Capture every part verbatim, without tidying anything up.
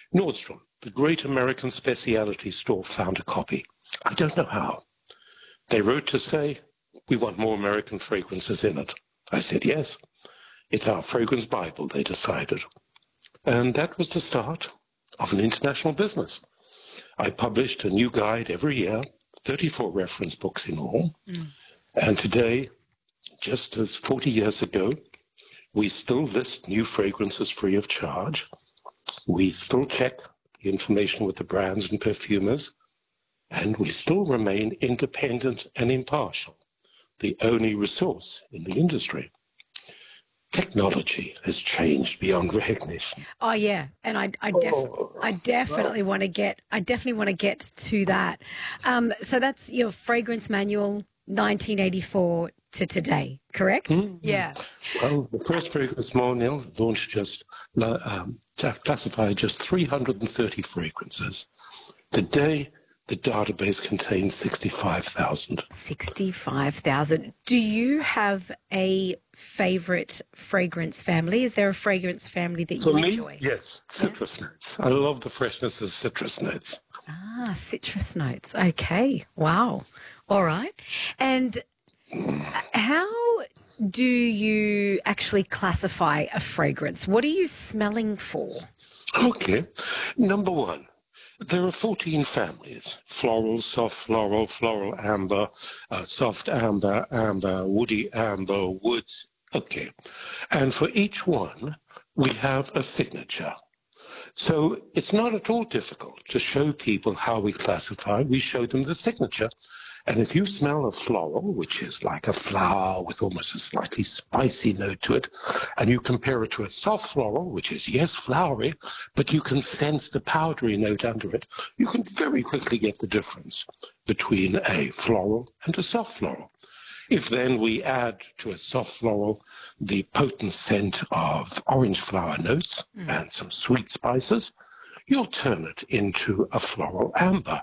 Nordstrom, the great American specialty store, found a copy. I don't know how. They wrote to say, we want more American fragrances in it. I said, yes. It's our fragrance Bible, they decided. And that was the start of an international business. I published a new guide every year, thirty-four reference books in all. Mm. And today, just as forty years ago, we still list new fragrances free of charge. We still check the information with the brands and perfumers, and we still remain independent and impartial, the only resource in the industry. Technology has changed beyond recognition. Oh yeah, and I, I, def oh, I definitely well. want to get, I definitely want to get to that. Um, so that's your fragrance manual, nineteen eighty-four to today, correct? Mm-hmm. Yeah. Well, the first fragrance manual launched just um, classified just three hundred thirty fragrances. Today, the database contains sixty-five thousand. sixty-five thousand. Do you have a favorite fragrance family? Is there a fragrance family that For you me, enjoy? Yes, citrus yeah. notes. I love the freshness of citrus notes. Ah, citrus notes. Okay. Wow. All right. And how do you actually classify a fragrance? What are you smelling for? Okay. Number one, there are fourteen families: floral, soft floral, floral amber, uh, soft amber, amber, woody amber, woods. Okay. And for each one, we have a signature. So it's not at all difficult to show people how we classify. We show them the signature. And if you smell a floral, which is like a flower with almost a slightly spicy note to it, and you compare it to a soft floral, which is, yes, flowery, but you can sense the powdery note under it, you can very quickly get the difference between a floral and a soft floral. If then we add to a soft floral the potent scent of orange flower notes mm. and some sweet spices, you'll turn it into a floral amber.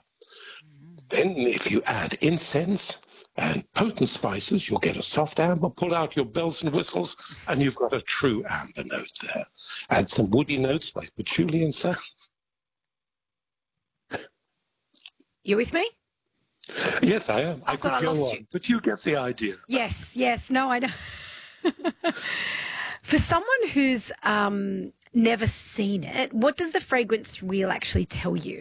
Then if you add incense and potent spices, you'll get a soft amber. Pull out your bells and whistles, and you've got a true amber note there. Add some woody notes like patchouli and stuff. You with me? Yes, I am. I, I could I go lost on, you. But you get the idea. Yes, yes. No, I know. For someone who's um, never seen it, what does the fragrance wheel actually tell you?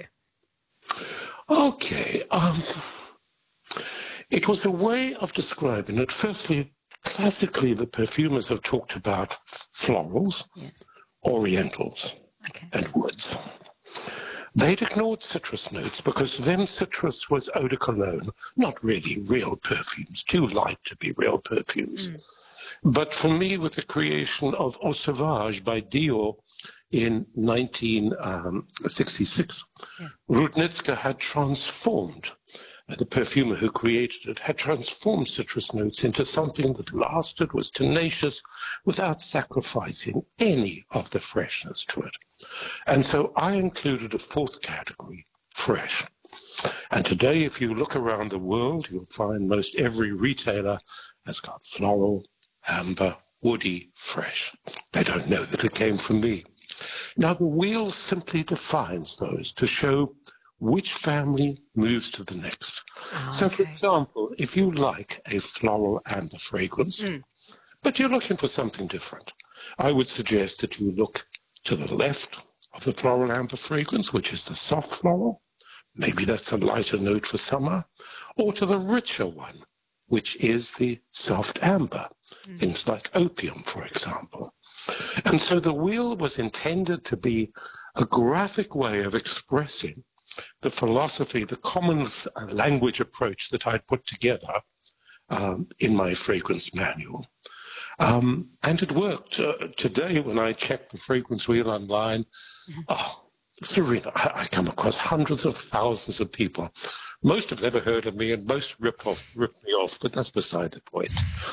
Okay. Um, it was a way of describing it. Firstly, classically, the perfumers have talked about florals, yes. orientals, okay. and woods. They'd ignored citrus notes because for them citrus was eau de cologne, not really real perfumes, too light to be real perfumes. Mm. But for me, with the creation of Eau Sauvage by Dior in nineteen sixty-six, yes. Rudnitska had transformed, uh, the perfumer who created it, had transformed citrus notes into something that lasted, was tenacious, without sacrificing any of the freshness to it. And so I included a fourth category, fresh. And today, if you look around the world, you'll find most every retailer has got floral, amber, woody, fresh. They don't know that it came from me. Now, the wheel simply defines those to show which family moves to the next. Oh, so, okay. for example, if you like a floral amber fragrance, mm. but you're looking for something different, I would suggest that you look to the left of the floral amber fragrance, which is the soft floral. Maybe that's a lighter note for summer. Or to the richer one, which is the soft amber, mm. things like opium, for example. And so the wheel was intended to be a graphic way of expressing the philosophy, the common language approach that I'd put together um, in my fragrance manual. Um, and it worked. Uh, today, when I check the fragrance wheel online, mm-hmm. oh, Serena, I, I come across hundreds of thousands of people. Most have never heard of me, and most rip off, rip me off, but that's beside the point.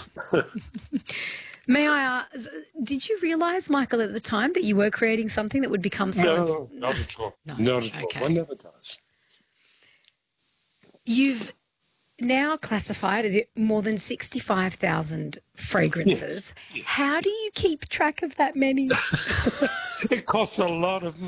May I ask, did you realise, Michael, at the time that you were creating something that would become so... No, not at all. No, not at okay. all. One never does. You've now classified as more than sixty-five thousand fragrances. Yes, yes. How do you keep track of that many? It costs a lot of money.